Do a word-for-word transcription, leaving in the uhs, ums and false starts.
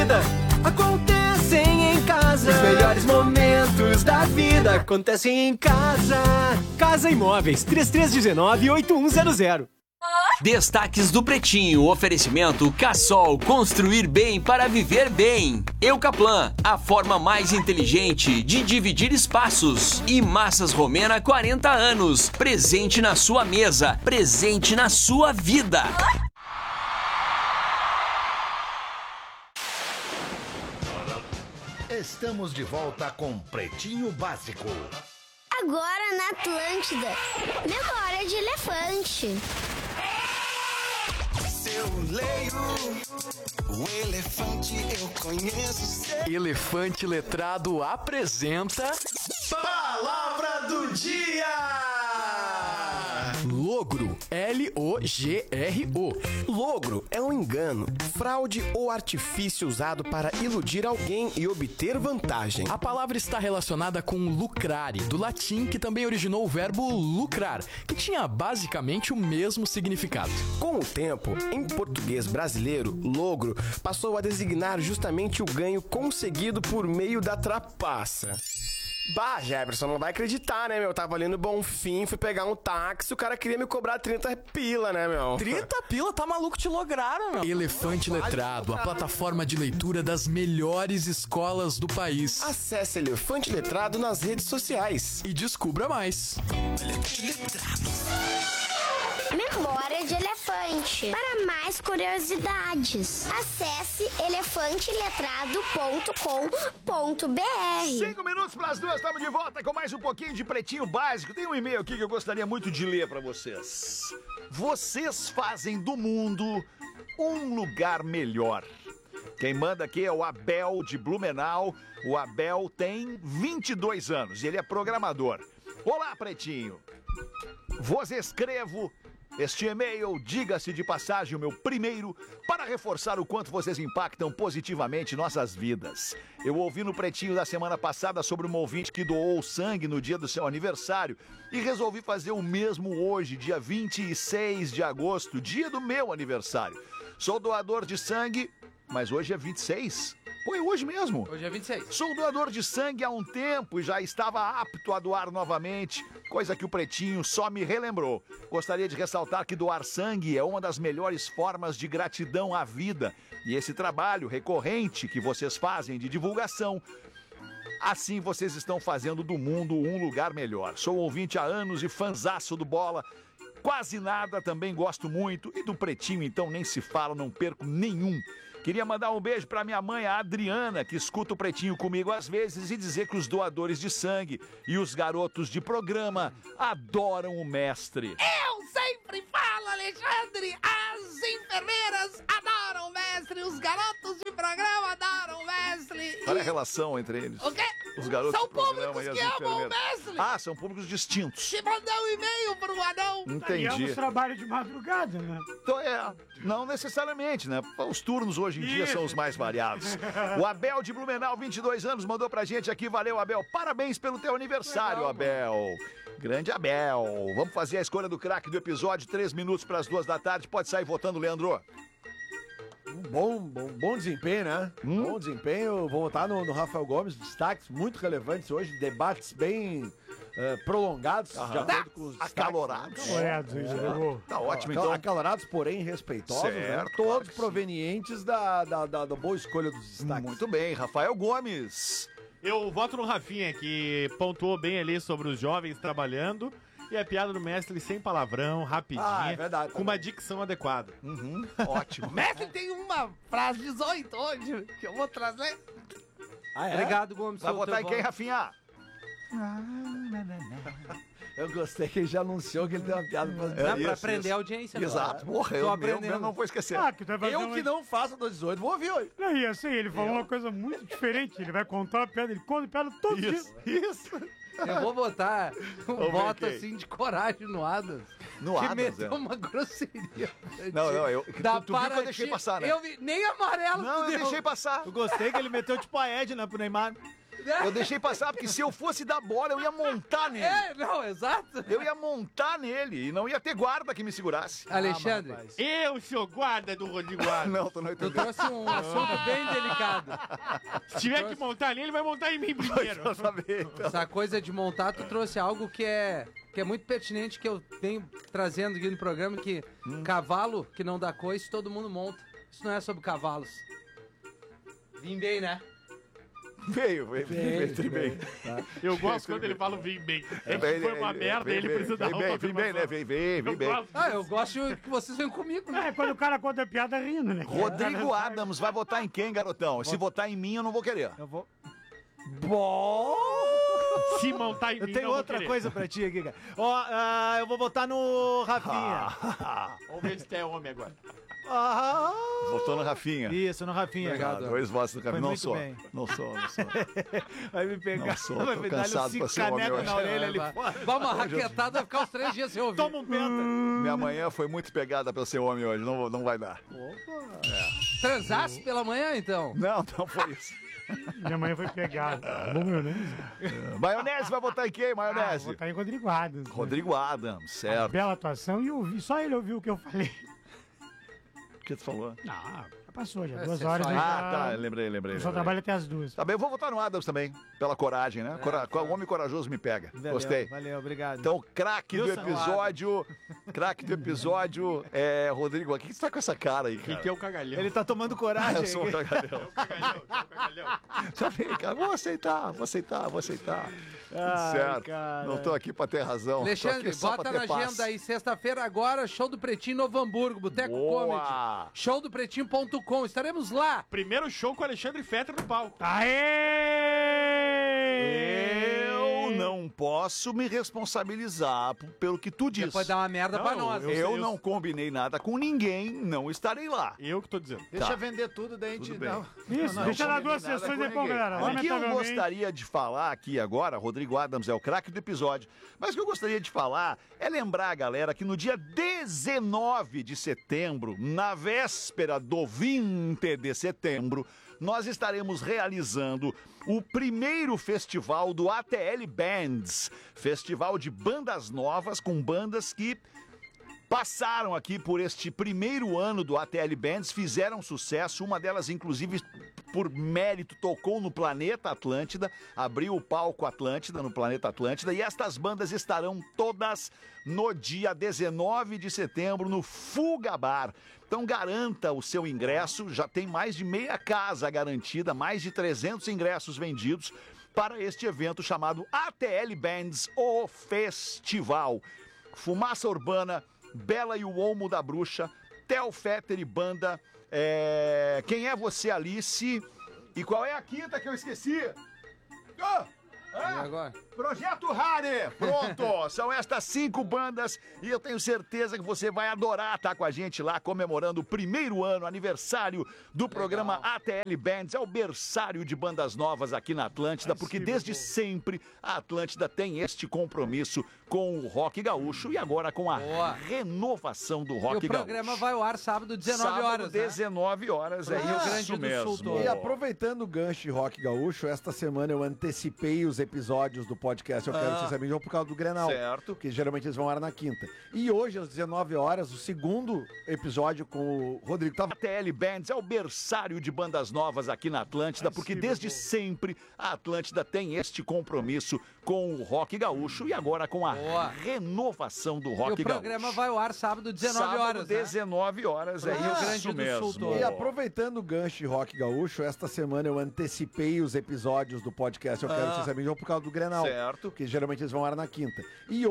vida acontecem em casa. Os melhores momentos da vida acontecem em casa. Casa Imóveis, três três um nove, oito um zero zero. Destaques do Pretinho, oferecimento Cassol, construir bem para viver bem. Eucaplan, a forma mais inteligente de dividir espaços. E Massas Romena, quarenta anos, presente na sua mesa, presente na sua vida. Estamos de volta com Pretinho Básico. Agora na Atlântida, memória de elefante. Eu leio o elefante, eu conheço. Elefante Letrado apresenta Palavra do Dia! Logro, L O G R O. Logro é um engano, fraude ou artifício usado para iludir alguém e obter vantagem. A palavra está relacionada com lucrare, do latim, que também originou o verbo lucrar, que tinha basicamente o mesmo significado. Com o tempo, em português brasileiro, logro passou a designar justamente o ganho conseguido por meio da trapaça. Bah, Jefferson, não vai acreditar, né, meu? Eu tava ali no Bonfim, fui pegar um táxi, o cara queria me cobrar trinta pila, né, meu? trinta pila? Tá maluco, te lograram, meu. Elefante Letrado, a plataforma de leitura das melhores escolas do país. Acesse Elefante Letrado nas redes sociais e descubra mais. Memória de elefante. Para mais curiosidades, acesse elefante letrado ponto com ponto b r. Cinco minutos para as duas, estamos de volta com mais um pouquinho de Pretinho Básico. Tem um e-mail aqui que eu gostaria muito de ler para vocês. Vocês fazem do mundo um lugar melhor. Quem manda aqui é o Abel de Blumenau. O Abel tem vinte e dois anos e ele é programador. Olá, Pretinho. Vos escrevo este e-mail, diga-se de passagem, o meu primeiro, para reforçar o quanto vocês impactam positivamente nossas vidas. Eu ouvi no Pretinho da semana passada sobre uma ouvinte que doou sangue no dia do seu aniversário e resolvi fazer o mesmo hoje, dia vinte e seis de agosto, dia do meu aniversário. Sou doador de sangue, mas hoje é vinte e seis? Pô, é hoje mesmo. Hoje é vinte e seis. Sou doador de sangue há um tempo e já estava apto a doar novamente, coisa que o Pretinho só me relembrou. Gostaria de ressaltar que doar sangue é uma das melhores formas de gratidão à vida. E esse trabalho recorrente que vocês fazem de divulgação, assim vocês estão fazendo do mundo um lugar melhor. Sou ouvinte há anos e fanzaço do Bola. Quase nada, também gosto muito. E do Pretinho, então, nem se fala, não perco nenhum. Queria mandar um beijo pra minha mãe, a Adriana, que escuta o Pretinho comigo às vezes, e dizer que os doadores de sangue e os garotos de programa adoram o mestre. Eu sempre falo, Alexandre! As enfermeiras adoram o mestre, os garotos de programa adoram o mestre. Olha a relação entre eles. O quê? Os garotos são de programa públicos e as que amam o enfermeiras. mestre. Ah, são públicos distintos. Te mandei um e-mail pro anão. Entendi. E trabalho de madrugada, né? Então, é, não necessariamente, né? Os turnos hoje em dia Isso. são os mais variados. O Abel de Blumenau, vinte e dois anos, mandou pra gente aqui. Valeu, Abel. Parabéns pelo teu aniversário, Legal, Abel. Mano. Grande Abel. Vamos fazer a escolha do craque do episódio. Três minutos para as duas da tarde. Pode sair votando, Leandro. Um bom, bom, bom desempenho, né? Hum? Bom desempenho. Vou votar no, no Rafael Gomes. Destaques muito relevantes hoje. Debates bem uh, prolongados. Aham. De acordo com os acalorados. Acalorados, é. é. Tá ótimo, então. Acalorados, porém respeitosos. Certo, né? Todos claro provenientes da, da, da, da boa escolha dos destaques. Muito bem. Rafael Gomes. Eu voto no Rafinha, que pontuou bem ali sobre os jovens trabalhando. E a piada do mestre sem palavrão, rapidinha, ah, é verdade, com uma dicção adequada. Uhum, ótimo. Mestre, tem uma frase dezoito hoje que eu vou trazer. Ah, é? Obrigado, Gomes. Vai votar em quem, Rafinha? Eu gostei que ele já anunciou que ele tem uma piada pra dizer. É, pra isso, aprender isso. A audiência. Exato. Morreu. Eu, eu não vou esquecer. Ah, que eu uma... que não faço do dezoito, vou ouvir hoje. Não, e assim, ele falou eu? uma coisa muito diferente. Ele vai contar uma piada, ele conta piada todo dia. Isso. Eu vou botar um voto assim de coragem no Adams. No que Adams, meteu é. uma grosseria. Não, não, eu. Da tu, tu viu que eu deixei passar, né? Eu vi, nem amarelo. Não, eu deu. deixei passar. Eu gostei que ele meteu tipo a Edna pro Neymar. Eu deixei passar porque se eu fosse dar bola, eu ia montar nele. É, não, exato. Eu ia montar nele e não ia ter guarda que me segurasse. Alexandre. Ah, eu sou guarda do Rodrigo Guarda. Não, tu não Tu entendeu. trouxe um assunto bem delicado. Se tiver que montar nele, vai montar em mim primeiro. Pra saber, então. Essa coisa de montar, tu trouxe algo que é, que é muito pertinente, que eu venho trazendo aqui no programa, que Hum. cavalo que não dá coice, todo mundo monta. Isso não é sobre cavalos. Vim bem, né? Veio, veio, veio, veio, bem. Eu gosto quando ele fala vim bem. É Vem, que foi uma vem, merda vem, e ele vem, precisa dar vem, uma bem, vem bem, né? Vem, vem, vem Eu bem. gosto. Ah, eu gosto que vocês venham comigo, né? É, quando o cara conta a piada rindo, né? Rodrigo Adams vai votar em quem, garotão? Se votar em mim, eu não vou querer. Eu vou... Bom... Se montar em Eu mim, tenho não vou outra querer. coisa pra ti aqui, cara. Ó, ah, eu vou votar no Rafinha. Vamos ver se tu é homem agora. Ah, Votou no Rafinha. Isso, no Rafinha. Obrigado. cara. Dois votos no Foi Rafinha. Não muito sou. bem. Não sou, não sou. Vai me pegar. Não sou, vai tô me dar cansado um pra ser homem caneco hoje. na orelha ali Vai- fora. Vai uma raquetada, vai ficar os três dias sem ouvir. Toma um penta. Minha manhã foi muito pegada pra ser homem hoje. Não, não vai dar. Transasse pela manhã, então? Não, não foi isso. Minha mãe foi pegada. Bom, maionese. Maionese vai votar em quem, Ah, maionese? vou botar em Rodrigo Adams. Rodrigo Adams, certo. Bela atuação e ouvi, só ele ouviu o que eu falei. O que tu falou? Ah, já passou, já. É, Duas você horas. só- eu Ah, já- tá, lembrei, lembrei. Eu só lembrei. trabalho até as duas. Tá bem, eu vou votar no Adams também, pela coragem, né? Cora- O homem corajoso me pega. Valeu, Gostei. Valeu, obrigado. Então, craque do Wilson episódio. Craque do episódio é Rodrigo. O que você tá com essa cara aí, Quem cara? que é o cagalhão? Ele tá tomando coragem. Eu sou um aqui. cagalhão. Cagalhão, cagalhão. Já vem, cara. Vou aceitar, vou aceitar, vou aceitar. Ai, certo. cara. Não tô aqui pra ter razão. tô Alexandre, aqui só bota pra na ter paz. agenda aí, sexta-feira agora, show do Pretinho em Novo Hamburgo, Boteco Boa! Comedy. show do pretinho ponto com, estaremos lá. Primeiro show com o Alexandre Fetter no palco. Aê! Eu não posso me responsabilizar p- pelo que tu disse. Depois dá uma merda Não, pra nós. eu- Eu eu- não combinei nada com ninguém, não estarei lá. Eu que tô dizendo. Deixa Tá. vender tudo, daí a gente Tudo bem. dá. Isso, Não, deixa não nas duas combinei nada sessões com depois, ninguém. galera. O que eu Lamentavelmente. gostaria de falar aqui agora, Rodrigo Adams é o craque do episódio, mas o que eu gostaria de falar é lembrar a galera que no dia dezenove de setembro, na véspera do vinte de setembro, nós estaremos realizando o primeiro festival do A T L Bands, festival de bandas novas com bandas que passaram aqui por este primeiro ano do A T L Bands, fizeram sucesso, uma delas inclusive por mérito tocou no Planeta Atlântida, abriu o palco Atlântida no Planeta Atlântida e estas bandas estarão todas no dia dezenove de setembro no Fuga Bar. Então garanta o seu ingresso, já tem mais de meia casa garantida, mais de trezentos ingressos vendidos para este evento chamado A T L Bands, o Festival. Fumaça Urbana, Bela e o Olmo da Bruxa, Theo Fetter e banda, é... Quem é Você, Alice? E qual é a quinta que eu esqueci? Ah! E agora? Projeto Rare, pronto! São estas cinco bandas e eu tenho certeza que você vai adorar estar com a gente lá comemorando o primeiro ano, aniversário do programa A T L Bands. É o berçário de bandas novas aqui na Atlântida, porque desde sempre a Atlântida tem este compromisso com o rock gaúcho e agora com a Boa. renovação do E rock o programa gaúcho. vai ao ar sábado, dezenove Sábado, horas, né? dezenove horas, é Pro Rio isso Grande do mesmo. Sul todo. E aproveitando o gancho de rock gaúcho, esta semana eu antecipei os episódios do podcast Eu Quero Ah. Ser Seu Amigo por causa do Grenal. Certo. Que geralmente eles vão ao ar na quinta. E hoje, às dezenove horas, o segundo episódio com o Rodrigo A Tavares. T L Bands é o berçário de bandas novas aqui na Atlântida, porque desde sempre a Atlântida tem este compromisso com o rock gaúcho e agora com a Boa. renovação do E rock o programa gaúcho. vai ao ar sábado, dezenove Sábado, horas, né? dezenove horas, é Pro Rio isso Grande do Sul mesmo. todo. E aproveitando o gancho de rock gaúcho, esta semana eu antecipei os episódios do podcast Eu Quero Ah. Ser Seu Amigo por causa do Grenal. Certo. Que geralmente eles vão ao ar na quinta. E